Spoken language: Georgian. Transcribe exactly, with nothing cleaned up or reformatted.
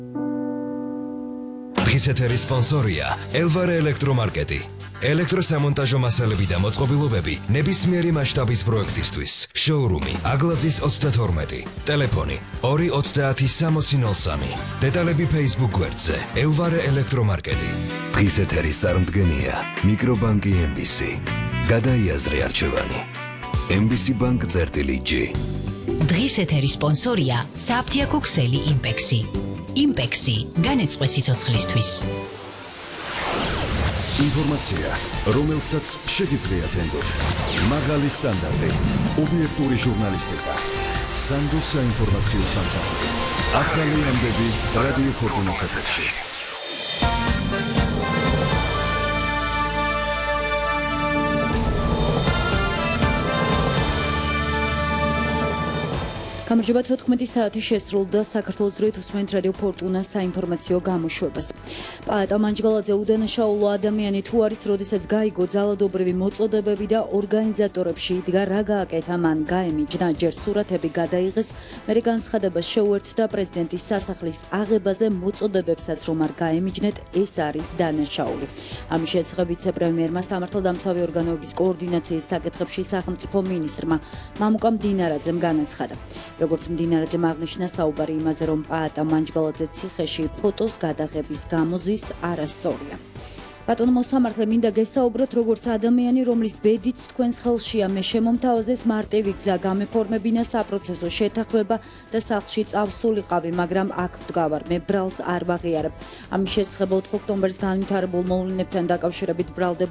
დღის ეთერის სპონსორია ელვარე ელექტრომარკეტი. ელექტროსამონტაჟო მასალები და მოწყობილობები ნებისმიერი მასშტაბის პროექტისთვის. შოურუმი აგლაძის ოცდათორმეტი. ტელეფონი ორი ოცდაათი სამოცი ნოლ სამი. დეტალები Facebook გვერდზე ელვარე ელექტრომარკეტი. დღის ეთერის წარმდგენია მიკრობანკი ემ ბი სი. გადაიაზრე არჩევანი. ემ ბი სი ბანკ წერტილი ჯი. დღის ეთერის სპონსორია საფთიაქო ქსელი იმპექსი. იმპექსი განეწყვე სიცოცხლისთვის. ინფორმაცია, რომელსაც შეგიძლიათ ენდოთ. მაღალი სტანდარტი, ობიექტური ჟურნალისტიკა. სანდოს საინფორმაციო სამსახური. ახალი ამბები რადიო ფორტუნას ეთერში. გამარჯობა, თოთხმეტი საათი შესრულდა საქართველოს დროით უსმენთ რადიო ფორტუნას საინფორმაციო გამოშვებას. პაატა მანჯგალაძე უდანაშაულო ადამიანი თუ არის, როდესაც გაიგო ძალადობრივი მოწოდებები და ორგანიზატორებში იდგა, რა გააკეთა მან, გაემიჯნა, ჯერ სურათები გადაიღეს, მერე განცხადებას შეუერთდა პრეზიდენტის სასახლის აღებაზე, მოწოდებებსაც რომ არ გაემიჯნეთ, ეს არის დანაშაული. ამის შესახებ ვიცე-პრემიერმა სამართალდამცავი ორგანოების კოორდინაციის საკითხებში სახელმწიფო მინისტრმა მამუკა მდინარაძემ განაცხადა. როგორც მდინარაძემ აღნიშნა, საუბარი იმაზე, რომ პაატა მანჯგალაძე ციხეში ფოტოს გადაღების გამოზის არასწორია. ბატონო მოსამართლე, მინდა გესაუბროთ, როგორც ადამიანი, რომლის ბედიც თქვენს ხელშია, მე შემომთავაზეს მარტივი გზა გამეფორმებინა საპროცესო შეთანხმება და სახლში წავსულიყავი, მაგრამ აქ ვდგავარ, მე ბრალს არ ვაღიარებ. ამის შესახებ ოთხ ოქტომბერს განვითარებულ მოვლენებთან დაკავშირებით ბრალდება